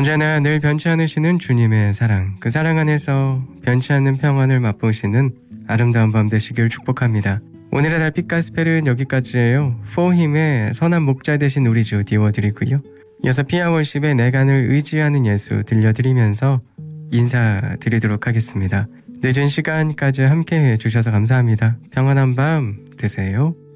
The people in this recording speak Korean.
언제나 늘 변치 않으시는 주님의 사랑, 그 사랑 안에서 변치 않는 평안을 맛보시는 아름다운 밤 되시길 축복합니다. 오늘의 달빛 가스펠은 여기까지예요. 포힘의 선한 목자 되신 우리 주 띄워드리고요. 이어서 피아월십의 내간을 의지하는 예수 들려드리면서 인사드리도록 하겠습니다. 늦은 시간까지 함께해 주셔서 감사합니다. 평안한 밤 되세요.